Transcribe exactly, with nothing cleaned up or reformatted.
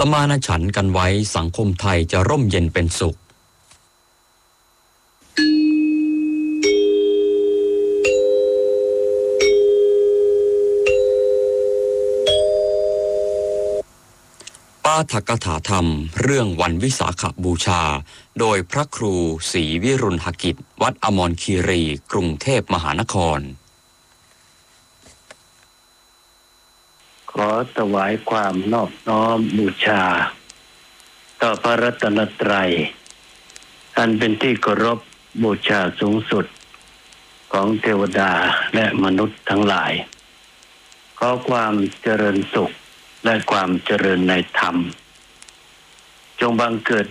มานฉันท์กันไว้สังคมไทยจะร่มเย็นเป็นสุขปาฐกถาธรรมเรื่องวันวิสาขบูชาโดยพระครูศรีวิรุณหกิจวัดอมรคีรีกรุงเทพมหานครขอถวายความนอบน้อมบูชาต่อพระรัตนตรัยอันเป็นที่เคารพบูชาสูงสุดของเทวดาและมนุษย์ทั้งหลายขอความเจริญสุขและความเจริญในธรรมจงบังเกิด